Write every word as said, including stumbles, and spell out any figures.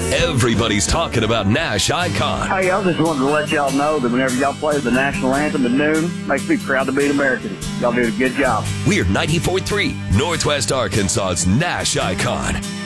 Everybody's talking about Nash Icon. Hey, I just wanted to let y'all know that whenever y'all play the national anthem at noon, makes me proud to be an American. Y'all do a good job. We're ninety-four point three, Northwest Arkansas's Nash Icon.